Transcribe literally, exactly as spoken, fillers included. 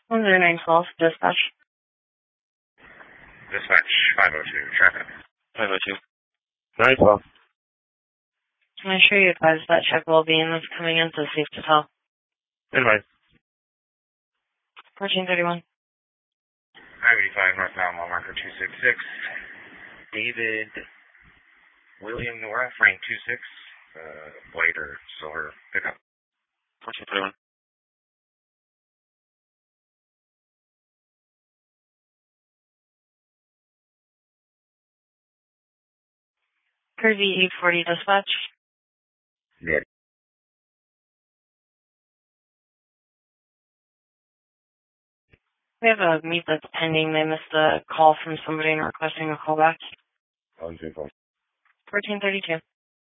one zero nine twelve, dispatch. Dispatch five oh two, traffic. five oh two. nine twelve. Can I sure you advise that check well-being that's coming in to safe to tell? In mind. fourteen thirty-one. Highway five northbound, mile marker two six six. David William Nora, Frank two six, uh, white or silver pickup. fourteen thirty-one. Curvy eight forty, dispatch. Yeah. We have a meet that's pending. They missed a call from somebody and requesting a call back. Oh, you fourteen thirty-two.